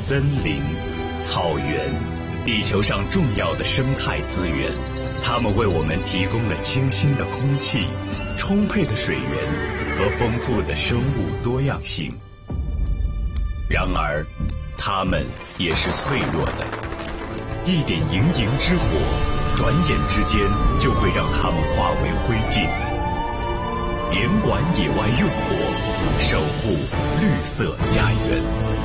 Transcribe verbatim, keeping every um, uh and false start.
森林、草原，地球上重要的生态资源，它们为我们提供了清新的空气、充沛的水源和丰富的生物多样性。然而，它们也是脆弱的，一点营营之火，转眼之间就会让它们化为灰烬。严管野外用火，守护绿色家园。